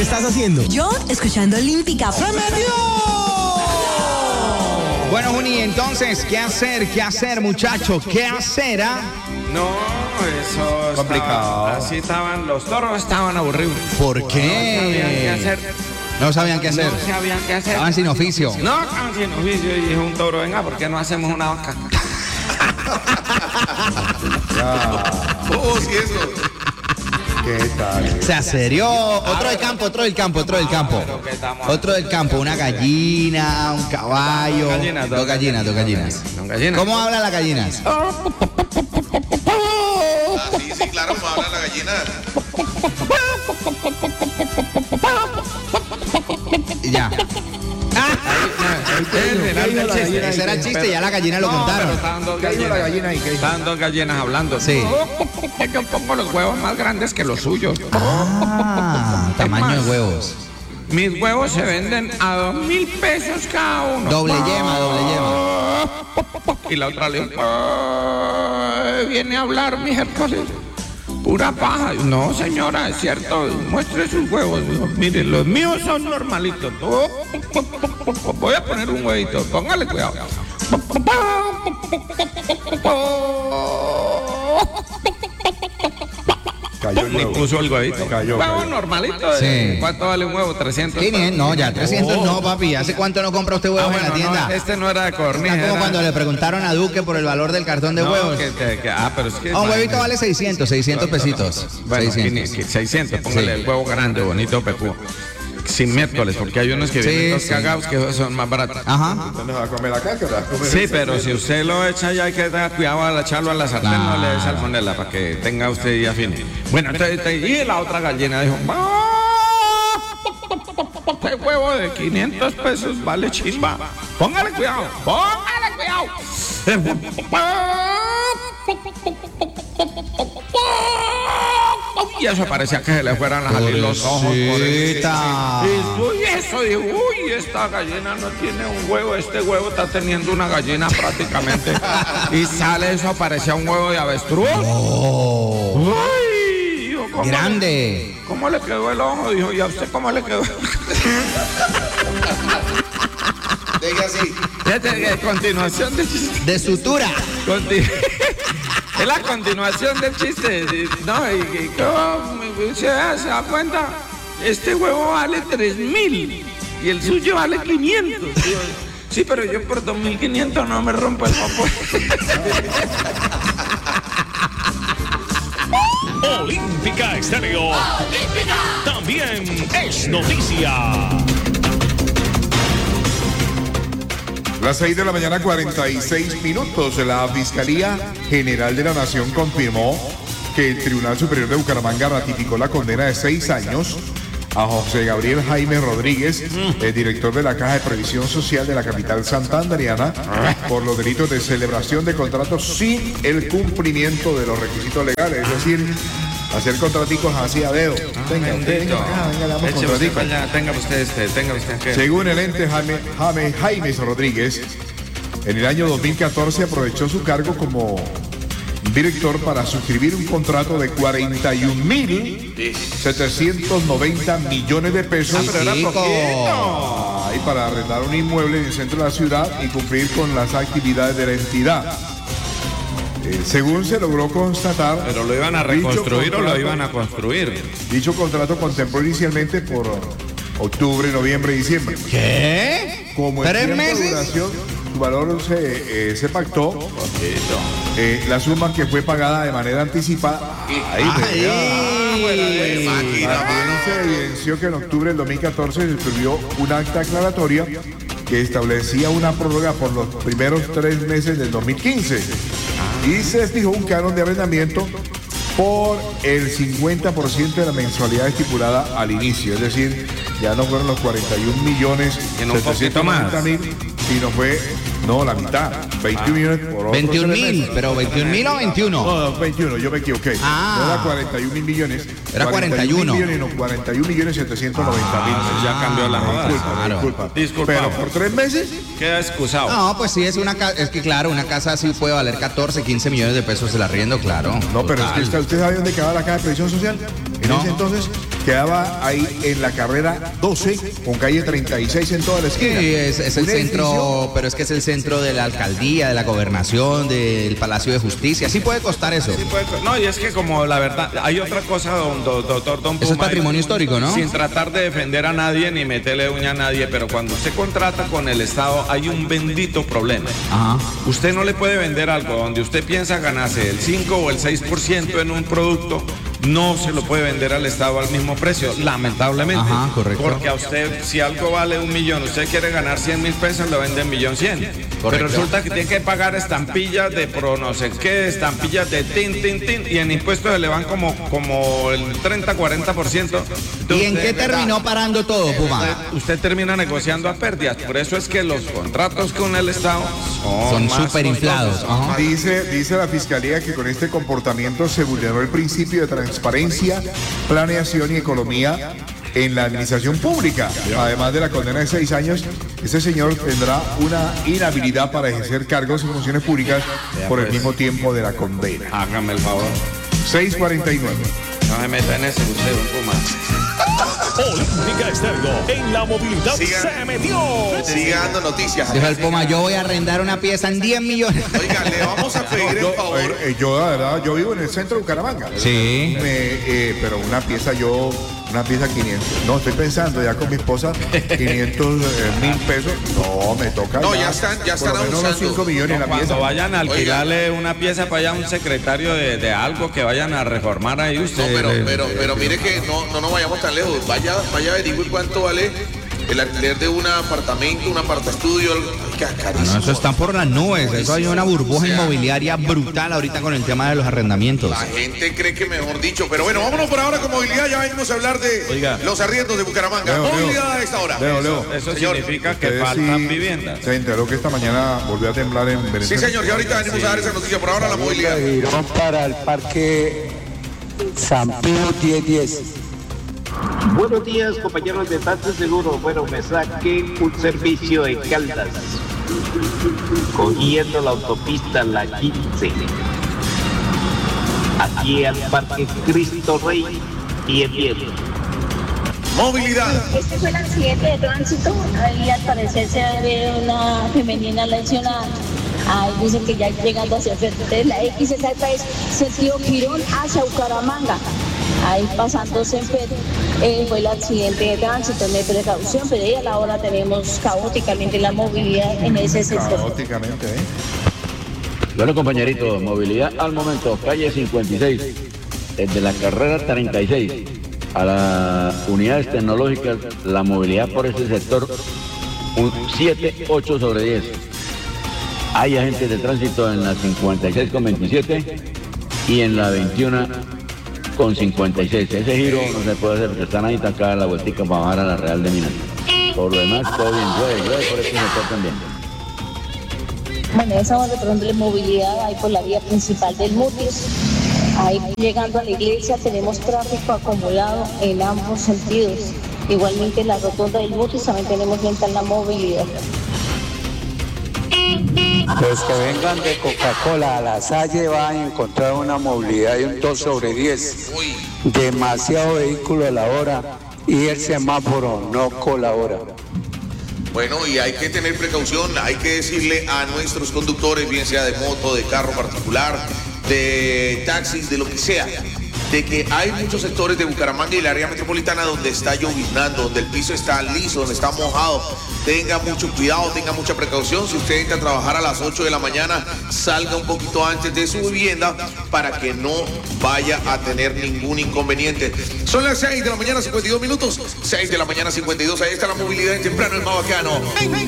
estás haciendo? Yo, escuchando Olímpica. ¡Se metió! Bueno, Juni, entonces, ¿qué hacer, muchacho? ¿Qué hacer, ah? No, eso complicado. Así estaban, los toros estaban aburridos. ¿Por qué? No sabían qué hacer. No sabían qué hacer. No sabían qué hacer. Estaban sin oficio. No, estaban sin oficio. Y dijo un toro, venga, ¿por qué no hacemos una vaca? ¿Cómo si eso? ¿Qué tal? Se aserió. Otro del campo. Otro del campo. Una gallina, un caballo. Dos gallinas. ¿Cómo hablan las gallinas? Sí, claro, ¿cómo habla la gallina? Ya. Ese era el chiste, ya la gallina lo contaron. Estaban dos gallinas hablando. Sí. Yo pongo los huevos más grandes que los suyos. Tamaño de huevos. Mis huevos se venden a 2,000 pesos cada uno. Doble yema. Y la otra le dijo, viene a hablar, mi Hércules. Pura paja. No, señora, es cierto. Muestre sus huevos. Dijo, mire, los míos son normalitos. Voy a poner un huevito. Póngale cuidado. Ni puso el huevito. Huevo normalito. Sí. ¿Cuánto vale un huevo? 300. 500, no, ya 300 no, papi. ¿Hace cuánto no compra usted huevos en la tienda? No, este no era de córnea. Está como cuando le preguntaron a Duque por el valor del cartón de huevos. Pero es que... Un huevito vale 600 pesitos. Bueno, 600. 600, póngale el huevo grande, bonito, pepudo. Sin miércoles, porque hay unos que vienen los cagados que son más baratos. Ajá. ¿Dónde va a comer la caca? Sí, pero si usted lo echa ya hay que tener cuidado al echarlo a la sartén, no le dé salmonela para que tenga usted ya fine. Bueno, entonces, y la otra gallina dijo, este huevo de 500 pesos vale chimba. Póngale cuidado. Y eso parecía que se le fueran a salir los ojos. Pobrecita. Y eso, digo, uy, esta gallina no tiene un huevo, este huevo está teniendo una gallina prácticamente. Y sale eso, parecía un huevo de avestruz. Uy, dijo, Grande. ¿Cómo le quedó el ojo? Dijo, ¿y a usted cómo le quedó? Diga así. Fíjate, continuación de chiste. De sutura. Es la continuación del chiste. No, y ¿cómo se da cuenta? Este huevo vale 3,000 y el suyo vale 500. Sí, pero yo por 2,500 no me rompo el popo. Olímpica Estéreo. También es noticia. Las 6 de la mañana, 46 minutos. La Fiscalía General de la Nación confirmó que el Tribunal Superior de Bucaramanga ratificó la condena de 6 años a José Gabriel Jaime Rodríguez, el director de la Caja de Previsión Social de la capital santandereana, por los delitos de celebración de contratos sin el cumplimiento de los requisitos legales, es decir, hacer contraticos así a dedo. Venga, le damos contraticos. Tenga usted. Según el ente Jaime Rodríguez, en el año 2014 aprovechó su cargo como director para suscribir un contrato de 41.790 millones de pesos. Pero era poquito. Y para arrendar un inmueble en el centro de la ciudad y cumplir con las actividades de la entidad. Según se logró constatar... ¿Pero lo iban a reconstruir o lo iban a construir? Dicho contrato contempló inicialmente por octubre, noviembre y diciembre. ¿Qué? Como el 3 tiempo de meses. duración, su valor se pactó. La suma que fue pagada de manera anticipada. También se evidenció que en octubre del 2014 se escribió un acta aclaratoria que establecía una prórroga por los primeros 3 meses del 2015 y se fijó un canon de arrendamiento por el 50% de la mensualidad estipulada al inicio, es decir, ya no fueron los 41.790.000, sino fue la mitad, 21 millones por otros 21.000, pero 21.000 o 21. No, 21, yo me equivoqué. No era 41.000 millones. Era 41. 41.790.000. Ya cambió la moda. Disculpa. Pero por 3 meses queda excusado. No, pues sí, es que claro, una casa así puede valer 14, 15 millones de pesos el arriendo, claro. No, pero es que usted sabe dónde queda la Caja de Previsión Social. En No. ese entonces quedaba ahí en la carrera 12 con calle 36 en toda la esquina. Sí, es el Un edificio. centro, pero es que es el centro de la alcaldía, de la gobernación, del Palacio de Justicia. Sí puede costar eso. No, y es que como la verdad, hay otra cosa, doctor Don Eso es Puma, patrimonio histórico, ¿no? Sin tratar de defender a nadie ni meterle uña a nadie, pero cuando usted contrata con el Estado hay un bendito problema. Ajá. Usted no le puede vender algo donde usted piensa ganarse el 5 o el 6% en un producto, no se lo puede vender al Estado al mismo precio, lamentablemente. Ajá, correcto. Porque a usted, si algo vale 1 millón, usted quiere ganar 100.000 pesos, lo vende en 1.100.000. Pero resulta que tiene que pagar estampillas de pro no sé qué, estampillas de tin, y en impuestos se le van como el 30-40%. ¿Y en qué terminó parando todo, Puma? Usted termina negociando a pérdidas. Por eso es que los contratos con el Estado Son más súper inflados. costosos. Ajá. Dice la Fiscalía que con este comportamiento se vulneró el principio de transparencia, planeación y economía en la administración pública. Además de la condena de 6 años, este señor tendrá una inhabilidad para ejercer cargos y funciones públicas por el mismo tiempo de la condena. Hágame el favor. 649. No se meta en ese usted, Don Puma. Olímpica Estéreo en la movilidad se metió. Sigue dando noticias. Dijo el Puma, yo voy a arrendar una pieza en 10 millones. Oiga, le vamos a pedir el favor. Yo, la verdad, yo vivo en el centro de Bucaramanga. Sí. Pero una pieza 500. No, estoy pensando ya con mi esposa, 500.000 pesos. No, me toca. No, ya están por lo menos unos abusando. 5 millones la pieza. Cuando vayan a alquilarle una pieza para allá a un secretario de algo que vayan a reformar ahí No, usted. pero mire que no nos vayamos tan lejos. Vaya averigüe cuánto vale el alquiler de un apartamento, un apartaestudio. Carísimo. No, eso está por las nubes. Eso hay una burbuja inmobiliaria brutal ahorita con el tema de los arrendamientos. La gente cree que mejor dicho. Pero bueno, vámonos por ahora con movilidad. Ya venimos a hablar de los arriendos de Bucaramanga. Movilidad a esta hora. Leo. Eso Señor, significa que Ustedes faltan sí viviendas. Se enteró que esta mañana volvió a temblar en Venezuela. Sí, señor. Y ahorita venimos a dar esa noticia. Por ahora la movilidad. Girón para el parque San Pío 1010. Buenos días, compañeros de Taxi Seguro. Bueno, me saqué un servicio de Caldas, cogiendo la autopista La 15, aquí al Parque Cristo Rey y el Viejo. Movilidad. Este fue el accidente de tránsito. Ahí al parecer se ve una femenina lesionada. Ahí dicen que ya llegando hacia frente. La X exacta es sentido Girón hacia Bucaramanga. Ahí pasándose en Pedro, fue el accidente de tránsito, no hay precaución, pero ahí a la hora tenemos caóticamente la movilidad en ese sector. Caóticamente, Bueno, compañeritos, movilidad al momento, calle 56, desde la carrera 36 a las unidades tecnológicas, la movilidad por ese sector, un 7, 8 sobre 10. Hay agentes de tránsito en la 56 con 27 y en la 21 con 56. Ese giro no se puede hacer porque están ahí tacadas la vueltica para bajar a la Real de Minas. Por lo demás, todo bien, llueve por este sector también. Bueno, esa hora de movilidad ahí por la vía principal del Mutis. Ahí llegando a la iglesia tenemos tráfico acumulado en ambos sentidos. Igualmente en la rotonda del Mutis también tenemos lenta la movilidad. Los que vengan de Coca-Cola a La Salle van a encontrar una movilidad de un 2 sobre 10. Demasiado vehículo a la hora y el semáforo no colabora. Bueno, y hay que tener precaución, hay que decirle a nuestros conductores, bien sea de moto, de carro particular, de taxis, de lo que sea, de que hay muchos sectores de Bucaramanga y el área metropolitana donde está lloviznando, donde el piso está liso, donde está mojado. Tenga mucho cuidado, tenga mucha precaución. Si usted entra a trabajar a las 8 de la mañana, salga un poquito antes de su vivienda para que no vaya a tener ningún inconveniente. Son las 6 de la mañana, 52 minutos. 6 de la mañana, 52. Ahí está la movilidad en temprano, el más bacano.